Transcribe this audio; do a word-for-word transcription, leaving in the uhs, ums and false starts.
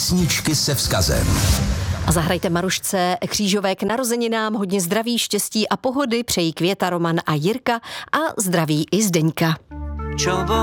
Písničky se vzkazem. A zahrajte Marušce Křížové k narozeninám, hodně zdraví, štěstí a pohody přejí Květa, Roman a Jirka a zdraví i Zdeňka.